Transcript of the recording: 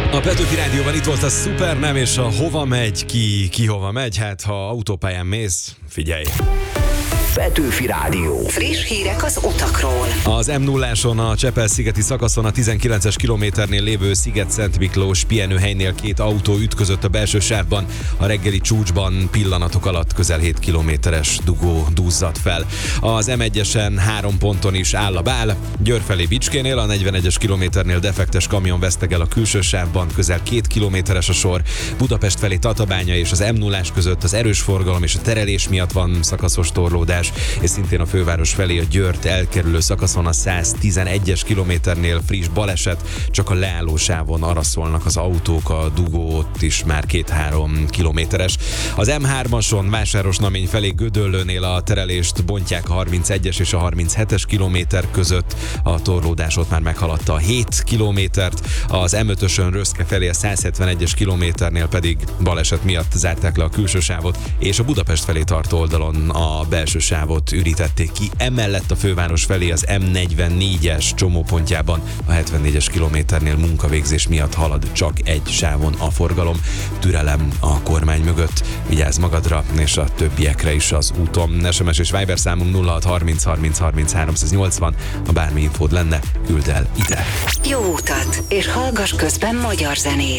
A Petőfi Rádióban itt volt a Szuper, és a hova megy, ki hova megy, hát ha autópályán mész, figyelj! Petőfi Rádió. Friss hírek az utakról. Az M0-áson a Csepel-szigeti szakaszon a 19-es kilométernél lévő Sziget-Szent Miklós pihenőhelynél két autó ütközött a belső sávban. A reggeli csúcsban pillanatok alatt közel 7 kilométeres dugó duzzadt fel. Az M1-esen 3 ponton is áll a bál. Győr felé Bicskénél a 41-es kilométernél defektes kamion vesztegel a külső sávban, közel 2 kilométeres a sor. Budapest felé Tatabánya és az M0-ás között az erős forgalom és a terelés miatt van szakaszos torlódás, és szintén a főváros felé a Győrt elkerülő szakaszon a 111-es kilométernél friss baleset, csak a leállósávon araszolnak az autók, a dugó ott is már 2-3 kilométeres. Az M3-ason Vásárosnamény felé Gödöllőnél a terelést bontják a 31-es és a 37-es kilométer között, a torlódás ott már meghaladta a 7 kilométert, az M5-ösön Röszke felé a 171-es kilométernél pedig baleset miatt zárták le a külső sávot, és a Budapest felé tartó oldalon a belső sávot ürítették ki. Emellett a főváros felé az M44-es csomópontjában a 74-es kilométernél munkavégzés miatt halad csak egy sávon a forgalom. Türelem a kormány mögött. Vigyázz magadra és a többiekre is az úton. SMS és Viber számunk 0630 30 30 380. Ha bármi infód lenne, küld el ide. Jó utat, és hallgass közben magyar zenét.